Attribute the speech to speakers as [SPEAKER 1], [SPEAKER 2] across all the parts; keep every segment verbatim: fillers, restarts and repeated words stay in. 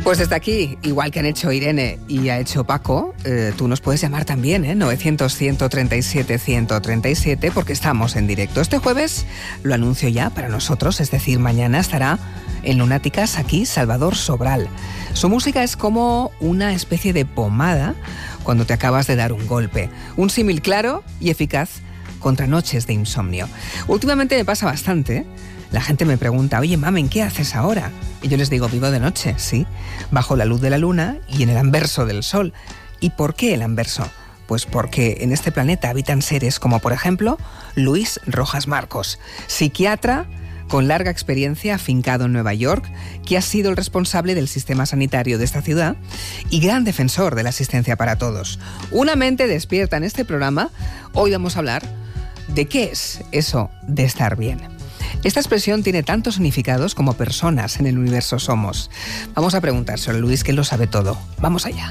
[SPEAKER 1] Pues desde aquí, igual que han hecho Irene y ha hecho Paco, eh, tú nos puedes llamar también, ¿eh? novecientos, ciento treinta y siete, ciento treinta y siete, porque estamos en directo. Este jueves lo anuncio ya para nosotros, es decir, mañana estará en Lunáticas aquí Salvador Sobral. Su música es como una especie de pomada cuando te acabas de dar un golpe. Un símil claro y eficaz contra noches de insomnio. Últimamente me pasa bastante. La gente me pregunta, oye, mamen, ¿qué haces ahora? Y yo les digo, vivo de noche, sí, bajo la luz de la luna y en el anverso del sol. ¿Y por qué el anverso? Pues porque en este planeta habitan seres como, por ejemplo, Luis Rojas Marcos, psiquiatra con larga experiencia afincado en Nueva York, que ha sido el responsable del sistema sanitario de esta ciudad y gran defensor de la asistencia para todos. Una mente despierta en este programa. Hoy vamos a hablar de qué es eso de estar bien. Esta expresión tiene tantos significados como personas en el universo somos. Vamos a preguntárselo a Luis, que lo sabe todo. Vamos allá.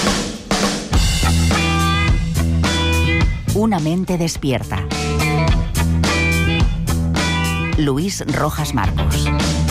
[SPEAKER 2] Una mente despierta. Luis Rojas Marcos.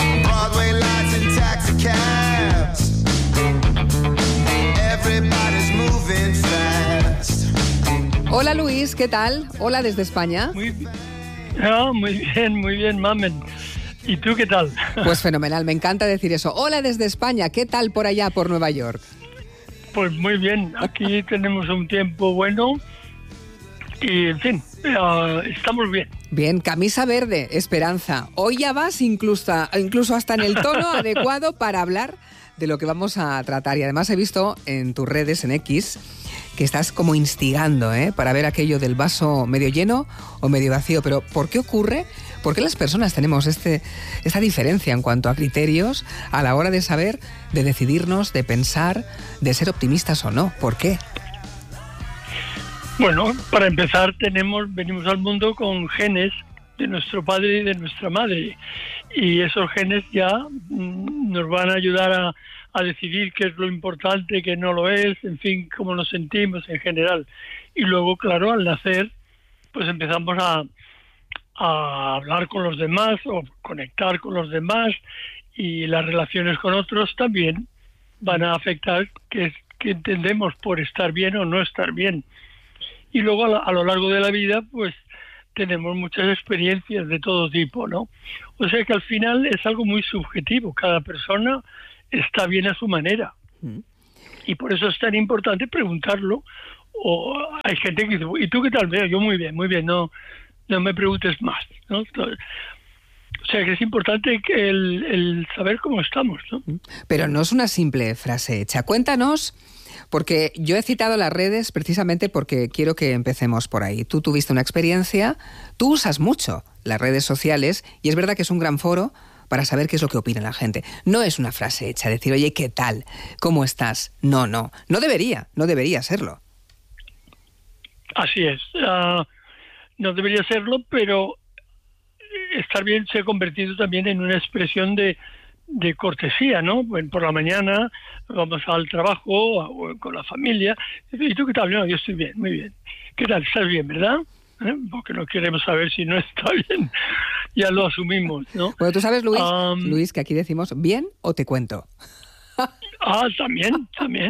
[SPEAKER 1] Hola Luis, ¿qué tal? Hola desde España.
[SPEAKER 3] Muy bien. No, muy bien, muy bien, mamen. ¿Y tú qué tal?
[SPEAKER 1] Pues fenomenal, me encanta decir eso. Hola desde España, ¿qué tal por allá, por Nueva York?
[SPEAKER 3] Pues muy bien, aquí tenemos un tiempo bueno y, en fin, uh, estamos bien.
[SPEAKER 1] Bien, camisa verde, esperanza. Hoy ya vas incluso, incluso hasta en el tono adecuado para hablar de lo que vamos a tratar. Y además he visto en tus redes, en X, que estás como instigando, ¿eh? Para ver aquello del vaso medio lleno o medio vacío. Pero ¿por qué ocurre? ¿Por qué las personas tenemos este, esta diferencia en cuanto a criterios a la hora de saber, de decidirnos, de pensar, de ser optimistas o no? ¿Por qué?
[SPEAKER 3] Bueno, para empezar tenemos, venimos al mundo con genes de nuestro padre y de nuestra madre. Y esos genes ya mm, nos van a ayudar a a decidir qué es lo importante, qué no lo es, en fin, cómo nos sentimos en general. Y luego, claro, al nacer, pues empezamos a, a hablar con los demás o conectar con los demás, y las relaciones con otros también van a afectar qué, qué entendemos por estar bien o no estar bien. Y luego a, la, a lo largo de la vida, pues tenemos muchas experiencias de todo tipo, ¿no? O sea que al final es algo muy subjetivo. Cada persona está bien a su manera. Mm. Y por eso es tan importante preguntarlo. O hay gente que dice, ¿y tú qué tal? Yo muy bien, muy bien, no, no me preguntes más, ¿no? O sea que es importante que el, el saber cómo estamos, ¿no?
[SPEAKER 1] Pero no es una simple frase hecha. Cuéntanos, porque yo he citado las redes precisamente porque quiero que empecemos por ahí. Tú tuviste una experiencia, tú usas mucho las redes sociales y es verdad que es un gran foro para saber qué es lo que opina la gente. No es una frase hecha, decir, oye, ¿qué tal? ¿Cómo estás? No, no, no debería, no debería serlo.
[SPEAKER 3] Así es, uh, no debería serlo, pero estar bien se ha convertido también en una expresión de, de cortesía, ¿no? Bueno, por la mañana vamos al trabajo o con la familia, ¿y tú qué tal? No, yo estoy bien, muy bien. ¿Qué tal? ¿Estás bien, verdad? ¿Eh? Porque no queremos saber si no está bien, ya lo asumimos, ¿no?
[SPEAKER 1] Bueno, tú sabes, Luis,
[SPEAKER 3] um,
[SPEAKER 1] Luis, que aquí decimos, ¿bien o te cuento?
[SPEAKER 3] Ah, también, también.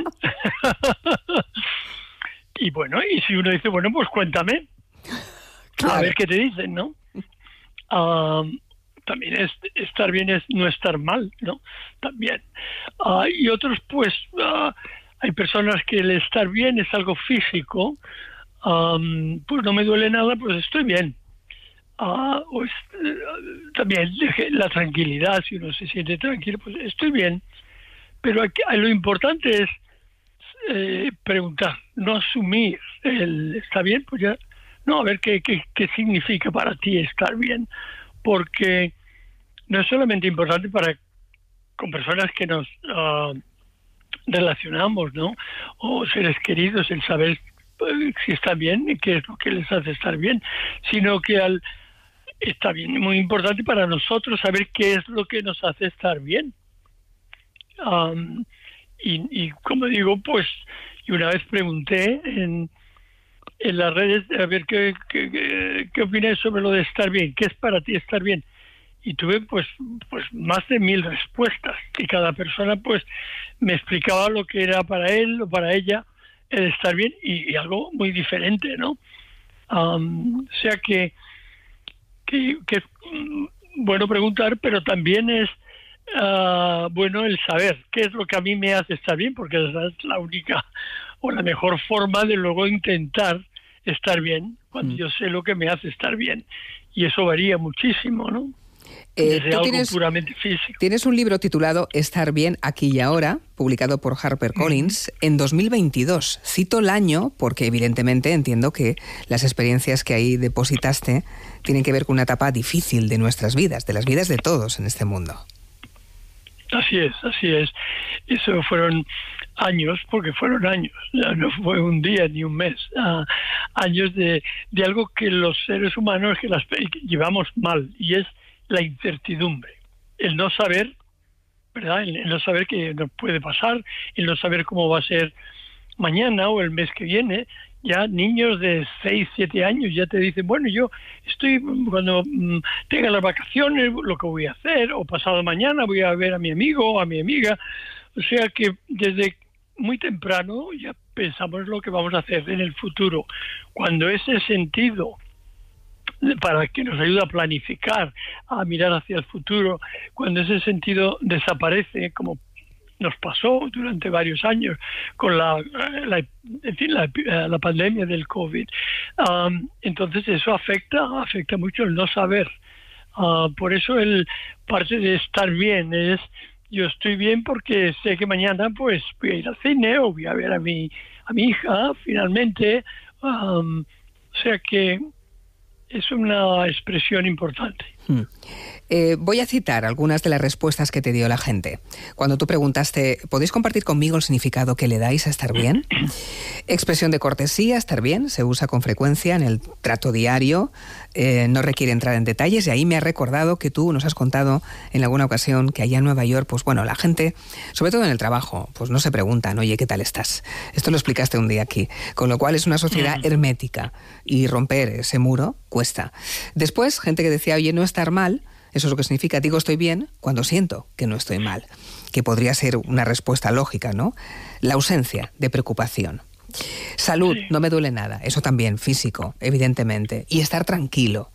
[SPEAKER 3] Y bueno, y si uno dice, bueno, pues cuéntame, claro, a ver qué te dicen, ¿no? Um, también es, estar bien es no estar mal, ¿no? También. Uh, y otros, pues, uh, hay personas que el estar bien es algo físico. Um, pues no me duele nada, pues estoy bien. Uh, pues, uh, también la tranquilidad, si uno se siente tranquilo, pues estoy bien. Pero aquí, lo importante es eh, preguntar, no asumir el está bien, pues ya, no, a ver qué, qué, qué significa para ti estar bien, porque no es solamente importante para con personas que nos uh, relacionamos, ¿no? O seres queridos, el saber si está bien y qué es lo que les hace estar bien, sino que al está bien, muy importante para nosotros saber qué es lo que nos hace estar bien. Um, y, y como digo, pues, y una vez pregunté en, en las redes a ver qué, qué, qué, qué opináis sobre lo de estar bien, qué es para ti estar bien. y tuve pues pues más de mil respuestas, y cada persona pues me explicaba lo que era para él o para ella el estar bien, y, y algo muy diferente, ¿no? Um, o sea que, que, que es bueno preguntar, pero también es uh, bueno el saber qué es lo que a mí me hace estar bien, porque esa es la única o la mejor forma de luego intentar estar bien, cuando mm. yo sé lo que me hace estar bien, y eso varía muchísimo, ¿no?
[SPEAKER 1] Eh,
[SPEAKER 3] Desde
[SPEAKER 1] tú
[SPEAKER 3] algo
[SPEAKER 1] tienes,
[SPEAKER 3] puramente físico.
[SPEAKER 1] Tienes un libro titulado Estar bien aquí y ahora, publicado por HarperCollins mm. en dos mil veintidós. Cito el año porque evidentemente entiendo que las experiencias que ahí depositaste tienen que ver con una etapa difícil de nuestras vidas, de las vidas de todos en este mundo.
[SPEAKER 3] Así es, así es. Eso fueron años, porque fueron años, no fue un día ni un mes, uh, años de, de algo que los seres humanos que las llevamos mal, y es la incertidumbre, el no saber, ¿verdad? El, el no saber qué nos puede pasar, el no saber cómo va a ser mañana o el mes que viene. Ya niños de seis, siete años ya te dicen, bueno, yo estoy, cuando mm, tenga las vacaciones, lo que voy a hacer, o pasado mañana voy a ver a mi amigo o a mi amiga. O sea que desde muy temprano ya pensamos lo que vamos a hacer en el futuro. Cuando ese sentido, para que nos ayude a planificar, a mirar hacia el futuro, cuando ese sentido desaparece, como nos pasó durante varios años con la, la en fin, la, la pandemia del COVID, um, entonces eso afecta, afecta mucho el no saber. Uh, por eso el parte de estar bien es, yo estoy bien porque sé que mañana pues voy a ir al cine o voy a ver a mi a mi hija finalmente. Um, o sea que es una expresión importante.
[SPEAKER 1] Hmm. Eh, voy a citar algunas de las respuestas que te dio la gente. Cuando tú preguntaste, ¿podéis compartir conmigo el significado que le dais a estar bien? Expresión de cortesía, estar bien, se usa con frecuencia en el trato diario, eh, no requiere entrar en detalles, y ahí me ha recordado que tú nos has contado en alguna ocasión que allá en Nueva York, pues bueno, la gente, sobre todo en el trabajo, pues no se preguntan, oye, ¿qué tal estás? Esto lo explicaste un día aquí, con lo cual es una sociedad hermética, y romper ese muro cuesta. Después, gente que decía, oye, no estar mal, eso es lo que significa, digo estoy bien cuando siento que no estoy mal, que podría ser una respuesta lógica, ¿no? La ausencia de preocupación. Salud, sí. No me duele nada, eso también, físico, evidentemente, y estar tranquilo.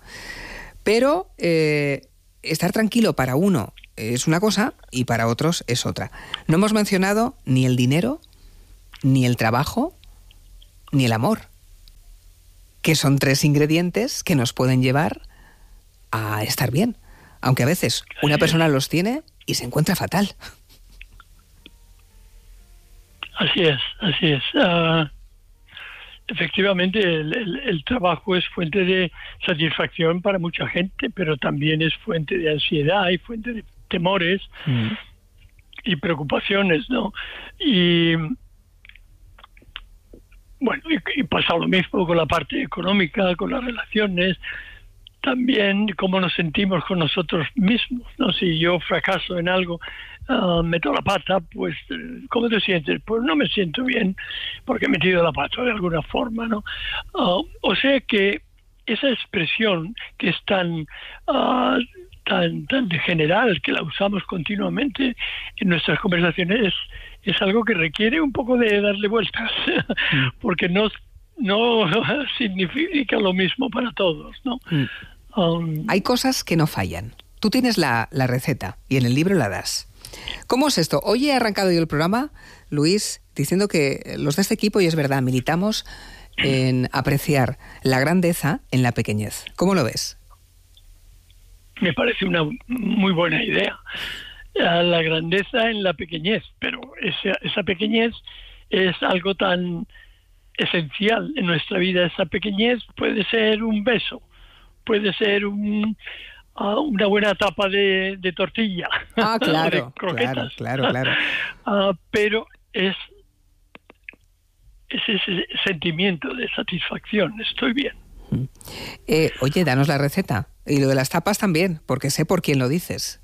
[SPEAKER 1] Pero eh, estar tranquilo para uno es una cosa y para otros es otra. No hemos mencionado ni el dinero, ni el trabajo, ni el amor, que son tres ingredientes que nos pueden llevar a estar bien, aunque a veces una persona los tiene y se encuentra fatal.
[SPEAKER 3] Así es, así es. Uh, efectivamente, el, el, el trabajo es fuente de satisfacción para mucha gente, pero también es fuente de ansiedad y fuente de temores mm. y preocupaciones, ¿no? Y bueno, y, y pasa lo mismo con la parte económica, con las relaciones. También cómo nos sentimos con nosotros mismos, ¿no? Si yo fracaso en algo, uh, meto la pata, pues, ¿cómo te sientes? Pues no me siento bien porque he metido la pata de alguna forma, ¿no? Uh, o sea que esa expresión que es tan, uh, tan, tan general, que la usamos continuamente en nuestras conversaciones, es, es algo que requiere un poco de darle vueltas, mm. porque no no significa lo mismo para todos, ¿no?
[SPEAKER 1] Mm. Um, Hay cosas que no fallan. Tú tienes la, la receta y en el libro la das. ¿Cómo es esto? Hoy he arrancado yo el programa, Luis, diciendo que los de este equipo, y es verdad, militamos en apreciar la grandeza en la pequeñez. ¿Cómo lo ves?
[SPEAKER 3] Me parece una muy buena idea. La grandeza en la pequeñez, pero esa, esa pequeñez es algo tan esencial en nuestra vida. Esa pequeñez puede ser un beso, puede ser un, uh, una buena tapa de, de tortilla.
[SPEAKER 1] Ah, claro, claro, claro, claro.
[SPEAKER 3] Uh, pero es, es ese sentimiento de satisfacción, estoy bien.
[SPEAKER 1] Eh, oye, danos la receta. Y lo de las tapas también, porque sé por quién lo dices.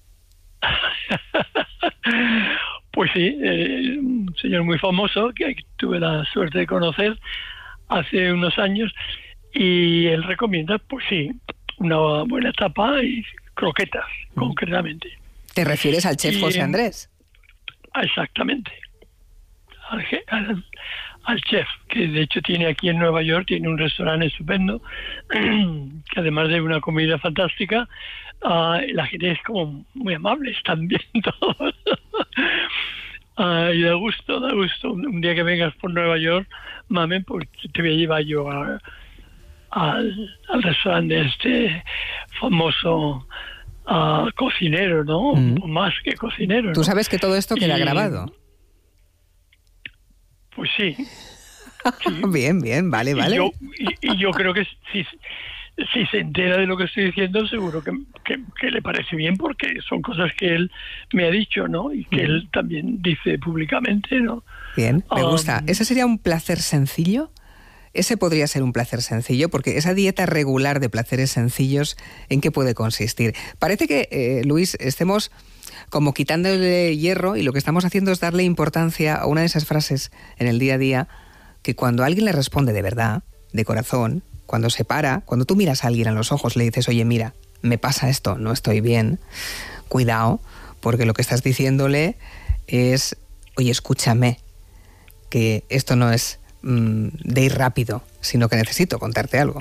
[SPEAKER 3] Pues sí, eh, un señor muy famoso que tuve la suerte de conocer hace unos años, y él recomienda, pues sí, una buena tapa y croquetas, mm. concretamente.
[SPEAKER 1] ¿Te refieres al chef y, José Andrés?
[SPEAKER 3] Exactamente. Al, al, al chef, que de hecho tiene aquí en Nueva York, tiene un restaurante estupendo, que además de una comida fantástica, uh, la gente es como muy amable, están bien todos. uh, y da gusto, da gusto. Un día que vengas por Nueva York, mame, pues te voy a llevar yo a, a, al restaurante de este famoso uh, cocinero, ¿no? Mm. O más que cocinero, ¿no?
[SPEAKER 1] Tú sabes que todo esto queda y, grabado.
[SPEAKER 3] Pues sí. sí.
[SPEAKER 1] Bien, bien, vale, vale.
[SPEAKER 3] Y yo, y, y yo creo que si, si se entera de lo que estoy diciendo, seguro que, que, que le parece bien, porque son cosas que él me ha dicho, ¿no? Y que mm. él también dice públicamente, ¿no?
[SPEAKER 1] Bien, me um, gusta. ¿Ese sería un placer sencillo? Ese podría ser un placer sencillo, porque esa dieta regular de placeres sencillos, ¿en qué puede consistir? Parece que, eh, Luis, estemos como quitándole hierro y lo que estamos haciendo es darle importancia a una de esas frases en el día a día que cuando alguien le responde de verdad, de corazón, cuando se para, cuando tú miras a alguien a los ojos, le dices, oye, mira, me pasa esto, no estoy bien, cuidado, porque lo que estás diciéndole es, oye, escúchame, que esto no es mmm, de ir rápido, sino que necesito contarte algo.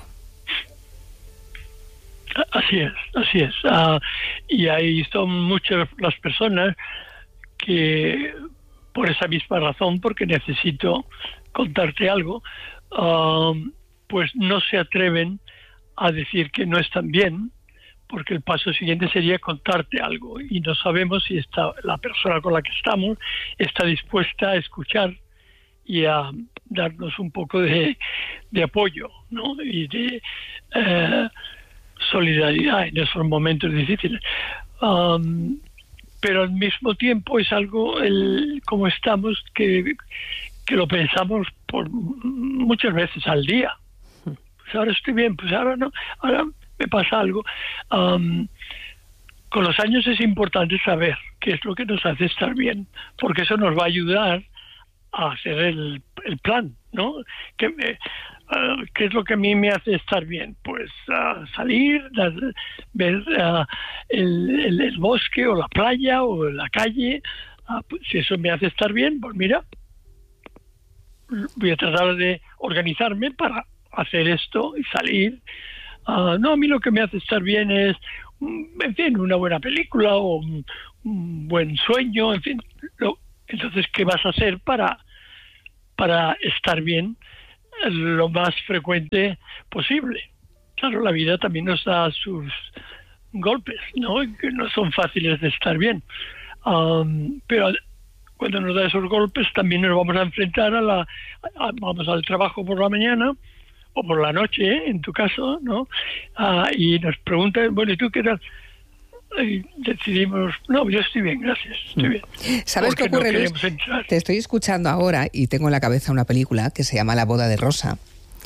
[SPEAKER 3] Así es, así es. Uh, y ahí son muchas las personas que, por esa misma razón, porque necesito contarte algo, uh, pues no se atreven a decir que no están bien, porque el paso siguiente sería contarte algo. Y no sabemos si está, la persona con la que estamos está dispuesta a escuchar y a darnos un poco de, de apoyo, ¿no? Y de... Uh, solidaridad en esos momentos difíciles, um, pero al mismo tiempo es algo el como estamos que, que lo pensamos por muchas veces al día. Pues ahora estoy bien, pues ahora no, ahora me pasa algo. Um, con los años es importante saber qué es lo que nos hace estar bien, porque eso nos va a ayudar a hacer el, el plan, ¿no? Que me, Uh, ¿qué es lo que a mí me hace estar bien? Pues uh, salir, las, ver uh, el, el, el bosque o la playa o la calle. Uh, pues, si eso me hace estar bien, pues mira, voy a tratar de organizarme para hacer esto y salir. Uh, no, a mí lo que me hace estar bien es, en fin, una buena película o un, un buen sueño, en fin. Lo, entonces, ¿qué vas a hacer para, para estar bien lo más frecuente posible? Claro, la vida también nos da sus golpes, ¿no? Que no son fáciles de estar bien. Um, pero cuando nos da esos golpes también nos vamos a enfrentar a la... A, vamos al trabajo por la mañana o por la noche, ¿eh? En tu caso, ¿no? Uh, y nos preguntan, bueno, ¿y tú qué tal? Y decidimos, no, yo estoy bien, gracias, estoy bien.
[SPEAKER 1] ¿Sabes qué ocurre, no Luis? Te estoy escuchando ahora y tengo en la cabeza una película que se llama La boda de Rosa.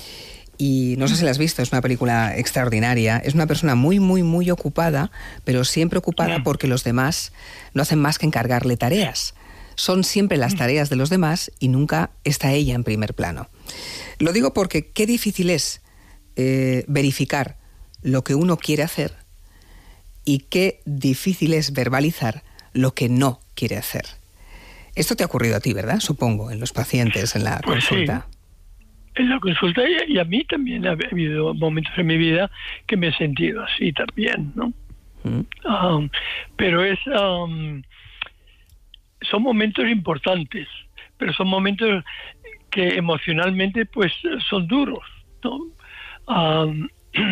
[SPEAKER 1] Y no sé si la has visto, es una película extraordinaria. Es una persona muy, muy, muy ocupada, pero siempre ocupada porque los demás no hacen más que encargarle tareas. Son siempre las tareas de los demás y nunca está ella en primer plano. Lo digo porque qué difícil es eh, verificar lo que uno quiere hacer y qué difícil es verbalizar lo que no quiere hacer. Esto te ha ocurrido a ti, ¿verdad? Supongo, en los pacientes, en la
[SPEAKER 3] pues
[SPEAKER 1] consulta.
[SPEAKER 3] Sí. En la consulta y, y a mí también ha habido momentos en mi vida que me he sentido así también, ¿no? ¿Mm? Um, pero es um, son momentos importantes, pero son momentos que emocionalmente pues son duros, ¿no? Um,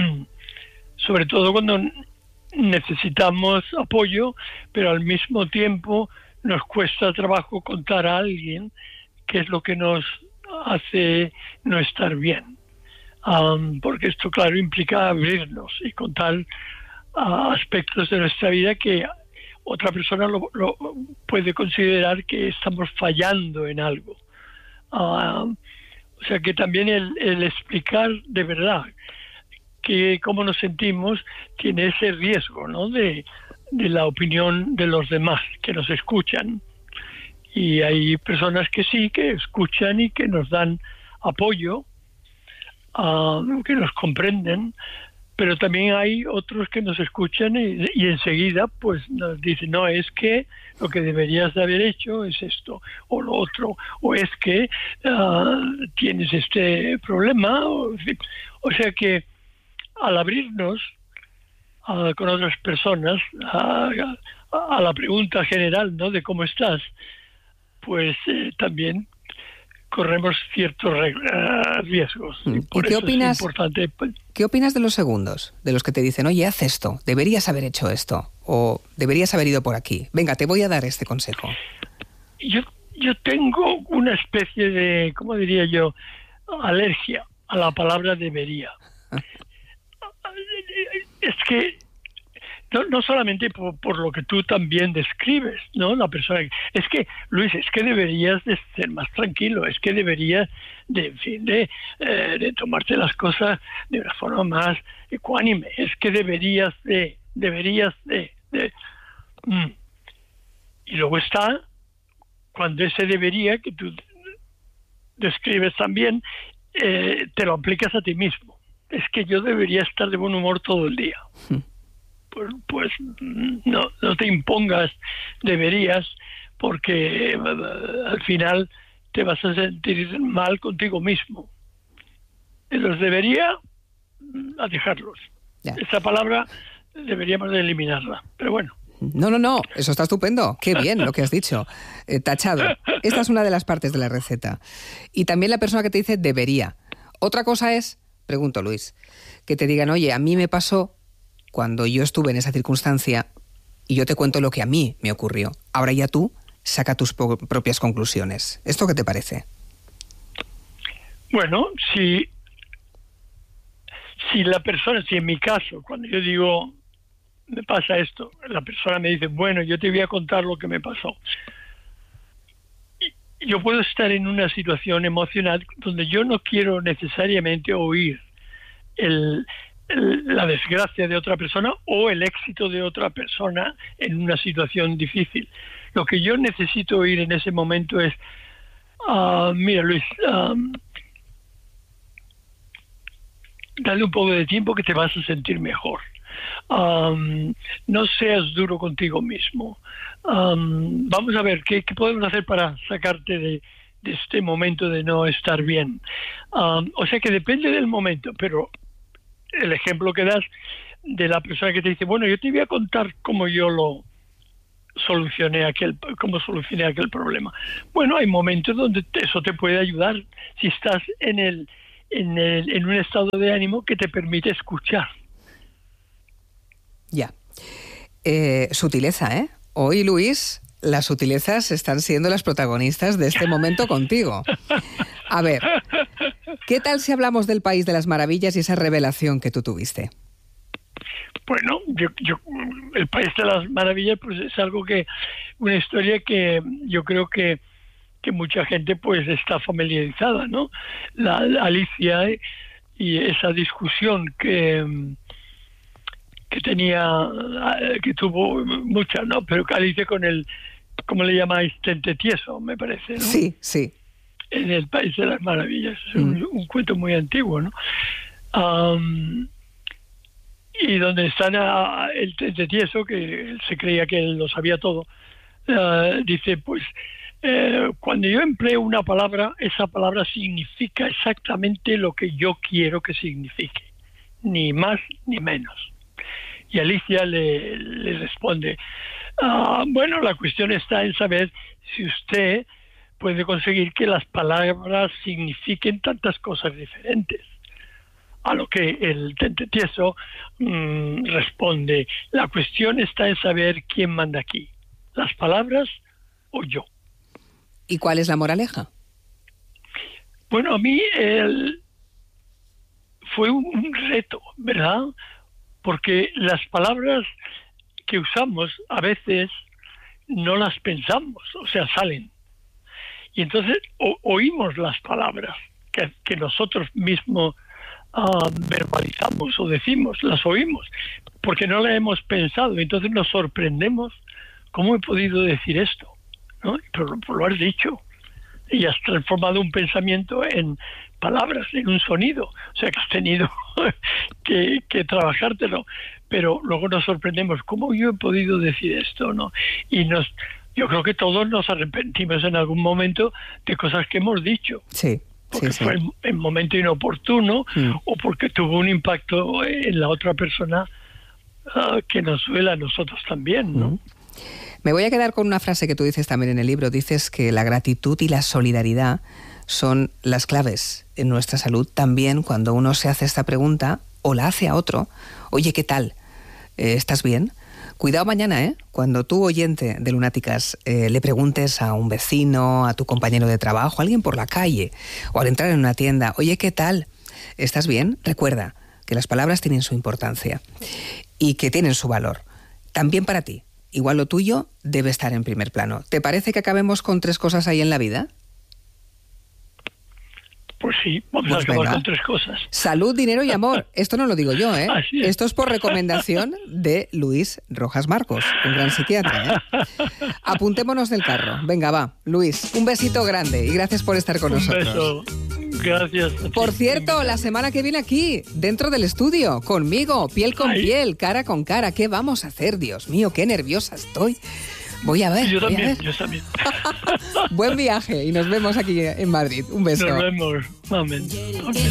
[SPEAKER 3] sobre todo cuando necesitamos apoyo, pero al mismo tiempo nos cuesta trabajo contar a alguien qué es lo que nos hace no estar bien. Um, porque esto, claro, implica abrirnos y contar uh, aspectos de nuestra vida que otra persona lo, lo puede considerar que estamos fallando en algo. Uh, o sea que también el, el explicar de verdad que cómo nos sentimos tiene ese riesgo, ¿no? De, de la opinión de los demás que nos escuchan. Y hay personas que sí, que escuchan y que nos dan apoyo, uh, que nos comprenden, pero también hay otros que nos escuchan y, y enseguida pues nos dicen, no, es que lo que deberías de haber hecho es esto o lo otro, o es que uh, tienes este problema, o, o sea que al abrirnos uh, con otras personas a, a, a la pregunta general, ¿no?, de cómo estás, pues eh, también corremos ciertos uh, riesgos.
[SPEAKER 1] ¿Y
[SPEAKER 3] por
[SPEAKER 1] qué
[SPEAKER 3] eso
[SPEAKER 1] opinas?
[SPEAKER 3] Es importante.
[SPEAKER 1] ¿Qué opinas de los segundos? De los que te dicen, oye, haz esto, deberías haber hecho esto, o deberías haber ido por aquí. Venga, te voy a dar este consejo.
[SPEAKER 3] Yo, yo tengo una especie de, ¿cómo diría yo?, alergia a la palabra debería. Es que No, no solamente por, por lo que tú también describes, ¿no? La persona, es que, Luis, es que deberías de ser más tranquilo, es que deberías de, en fin, de, eh, de tomarte las cosas de una forma más ecuánime, es que deberías de, deberías de, de. Mm. Y luego está cuando ese debería que tú describes también, eh, te lo aplicas a ti mismo. Es que yo debería estar de buen humor todo el día. Sí. Pues, pues no, no te impongas deberías, porque uh, al final te vas a sentir mal contigo mismo. Y los debería, a dejarlos. Ya. Esa palabra deberíamos de eliminarla, pero bueno.
[SPEAKER 1] No, no, no, eso está estupendo. Qué bien lo que has dicho. Eh, tachado. Esta es una de las partes de la receta. Y también la persona que te dice debería. Otra cosa es, pregunto, Luis, que te digan, oye, a mí me pasó cuando yo estuve en esa circunstancia y yo te cuento lo que a mí me ocurrió. Ahora ya tú saca tus po- propias conclusiones. ¿Esto qué te parece?
[SPEAKER 3] Bueno, si, si la persona, si en mi caso, cuando yo digo, me pasa esto, la persona me dice, bueno, yo te voy a contar lo que me pasó. Y yo puedo estar en una situación emocional donde yo no quiero necesariamente oír el... la desgracia de otra persona o el éxito de otra persona en una situación difícil. Lo que yo necesito oír en ese momento es, uh, mira, Luis, um, dale un poco de tiempo que te vas a sentir mejor. Um, no seas duro contigo mismo. Um, vamos a ver, ¿qué, qué podemos hacer para sacarte de, de este momento de no estar bien? Um, o sea que depende del momento, pero el ejemplo que das de la persona que te dice, bueno, yo te voy a contar cómo yo lo solucioné aquel, cómo solucioné aquel problema. Bueno, hay momentos donde eso te puede ayudar si estás en el, en el, en un estado de ánimo que te permite escuchar.
[SPEAKER 1] Ya. Eh, sutileza, ¿eh? Hoy, Luis, las sutilezas están siendo las protagonistas de este momento contigo. A ver, ¿qué tal si hablamos del País de las Maravillas y esa revelación que tú tuviste?
[SPEAKER 3] Bueno, yo, yo, el País de las Maravillas pues es algo que, una historia que yo creo que, que mucha gente pues está familiarizada, ¿no? La, la Alicia y esa discusión que, que tenía, que tuvo mucha, ¿no? Pero Alicia con el, ¿cómo le llamáis? Tente tieso, me parece, ¿no?
[SPEAKER 1] Sí, sí.
[SPEAKER 3] En el País de las Maravillas. Es un, mm. un cuento muy antiguo, ¿no? Um, y donde está uh, el Tente Tieso, que él se creía que él lo sabía todo, uh, dice, pues, eh, cuando yo empleo una palabra, esa palabra significa exactamente lo que yo quiero que signifique, ni más ni menos. Y Alicia le, le responde, uh, bueno, la cuestión está en saber si usted puede conseguir que las palabras signifiquen tantas cosas diferentes. A lo que el Tente Tieso mmm, responde, la cuestión está en saber quién manda aquí, las palabras o yo.
[SPEAKER 1] ¿Y cuál es la moraleja?
[SPEAKER 3] Bueno, a mí el, fue un, un reto, ¿verdad? Porque las palabras que usamos a veces no las pensamos, o sea, salen. Y entonces o, oímos las palabras que, que nosotros mismos uh, verbalizamos o decimos, las oímos, porque no las hemos pensado. Entonces nos sorprendemos, ¿cómo he podido decir esto? ¿No? Pero, pero lo has dicho y has transformado un pensamiento en palabras, en un sonido. O sea que has tenido que, que trabajártelo. Pero luego nos sorprendemos, ¿cómo yo he podido decir esto? ¿No? Y nos, yo creo que todos nos arrepentimos en algún momento de cosas que hemos dicho.
[SPEAKER 1] Sí.
[SPEAKER 3] Porque
[SPEAKER 1] sí, sí.
[SPEAKER 3] fue en, en momento inoportuno mm. o porque tuvo un impacto en la otra persona uh, que nos duele a nosotros también, ¿no?
[SPEAKER 1] Mm. Me voy a quedar con una frase que tú dices también en el libro. Dices que la gratitud y la solidaridad son las claves en nuestra salud. También cuando uno se hace esta pregunta o la hace a otro, oye, ¿qué tal? Eh, ¿Estás bien? Cuidado mañana, ¿eh? Cuando tú, oyente de Lunáticas, eh, le preguntes a un vecino, a tu compañero de trabajo, a alguien por la calle, o al entrar en una tienda, oye, ¿qué tal? ¿Estás bien? Recuerda que las palabras tienen su importancia y que tienen su valor. También para ti. Igual lo tuyo debe estar en primer plano. ¿Te parece que acabemos con tres cosas ahí en la vida?
[SPEAKER 3] Pues sí, vamos
[SPEAKER 1] pues
[SPEAKER 3] a acabar
[SPEAKER 1] venga.
[SPEAKER 3] con tres cosas.
[SPEAKER 1] Salud, dinero y amor. Esto no lo digo yo, ¿eh?
[SPEAKER 3] Así es.
[SPEAKER 1] Esto es por recomendación de Luis Rojas Marcos, un gran psiquiatra, ¿eh? Apuntémonos del carro. Venga, va. Luis, un besito grande y gracias por estar con
[SPEAKER 3] un
[SPEAKER 1] nosotros.
[SPEAKER 3] Un beso. Gracias.
[SPEAKER 1] Por cierto, la semana que viene aquí, dentro del estudio, conmigo, piel con
[SPEAKER 3] Ay.
[SPEAKER 1] piel, cara con cara. ¿Qué vamos a hacer? Dios mío, qué nerviosa estoy. Voy a ver.
[SPEAKER 3] Yo
[SPEAKER 1] voy
[SPEAKER 3] también,
[SPEAKER 1] a ver.
[SPEAKER 3] yo también.
[SPEAKER 1] Buen viaje y nos vemos aquí en Madrid. Un beso.
[SPEAKER 3] Nos vemos. Amén. Amén.